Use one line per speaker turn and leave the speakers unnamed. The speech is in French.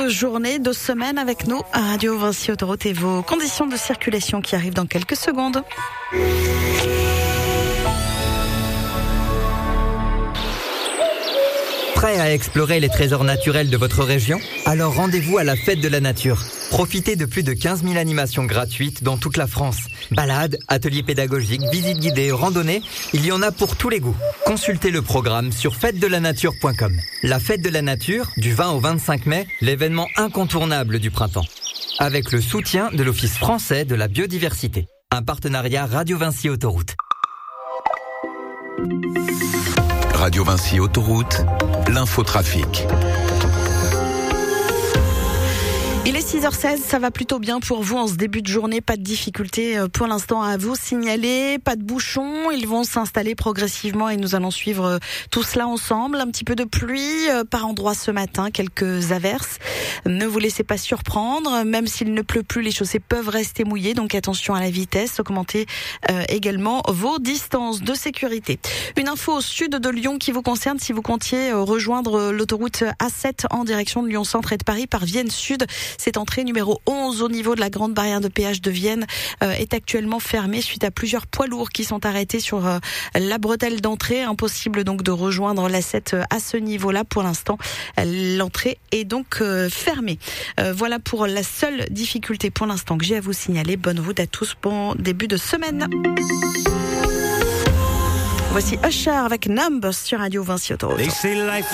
de journée, de semaine avec nous à Radio Vinci Autoroute et vos conditions de circulation qui arrivent dans quelques secondes.
Prêt à explorer les trésors naturels de votre région ? Alors rendez-vous à la Fête de la Nature. Profitez de plus de 15 000 animations gratuites dans toute la France. Balades, ateliers pédagogiques, visites guidées, randonnées, il y en a pour tous les goûts. Consultez le programme sur fêtedelanature.com. La Fête de la Nature, du 20 au 25 mai, l'événement incontournable du printemps. Avec le soutien de l'Office français de la biodiversité. Un partenariat Radio Vinci Autoroute.
Radio Vinci Autoroute, l'infotrafic.
Il est 6h16, ça va plutôt bien pour vous en ce début de journée, pas de difficultés pour l'instant à vous signaler, pas de bouchons, ils vont s'installer progressivement et nous allons suivre tout cela ensemble. Un petit peu de pluie par endroits ce matin, quelques averses. Ne vous laissez pas surprendre, même s'il ne pleut plus, les chaussées peuvent rester mouillées, donc attention à la vitesse, augmentez également vos distances de sécurité. Une info au sud de Lyon qui vous concerne si vous comptiez rejoindre l'autoroute A7 en direction de Lyon Centre et de Paris par Vienne Sud. Cette entrée numéro 11 au niveau de la grande barrière de péage de Vienne est actuellement fermée suite à plusieurs poids lourds qui sont arrêtés sur la bretelle d'entrée. Impossible donc de rejoindre l'A7 à ce niveau-là. Pour l'instant, l'entrée est donc fermée. Voilà pour la seule difficulté pour l'instant que j'ai à vous signaler. Bonne route à tous, bon début de semaine. Voici Usher avec Numbers sur Radio Vinci Autoroute.